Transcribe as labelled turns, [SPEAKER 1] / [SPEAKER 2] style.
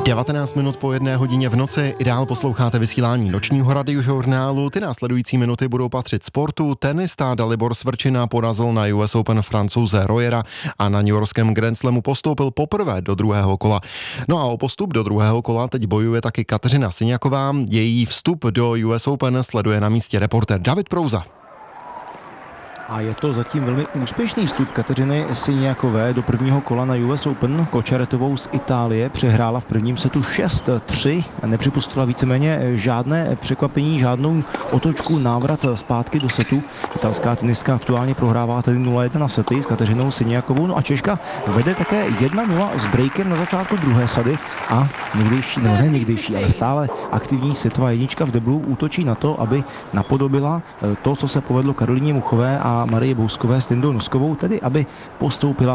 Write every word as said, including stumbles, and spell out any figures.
[SPEAKER 1] devatenáct minut po jedné hodině v noci, ideál posloucháte vysílání nočního radiožurnálu. Ty následující minuty budou patřit sportu. Tenista Dalibor Svrčina porazil na U S Open Francouze Royera a na newyorském Grand Slamu postoupil poprvé do druhého kola. No a o postup do druhého kola teď bojuje taky Kateřina Syňaková. Její vstup do U S Open sleduje na místě reportér David Prouza.
[SPEAKER 2] A je to zatím velmi úspěšný vstup Kateřiny Syňakové do prvního kola na U S Open. Kočaretovou z Itálie přehrála v prvním setu šest tři. Nepřipustila víceméně žádné překvapení, žádnou otočku, návrat zpátky do setu. Italská tenistka aktuálně prohrává tedy nula jedna na sety s Kateřinou Syňakovou. No a Češka vede také jedna nula s breakem na začátku druhé sady a někdejší, no ne někdejší, ale stále aktivní světová jednička v deblu útočí na to, aby napodobila to, co se povedlo Karolíně Muchové a Marie Bouskové s Lindou Noskovou, tedy aby postoupila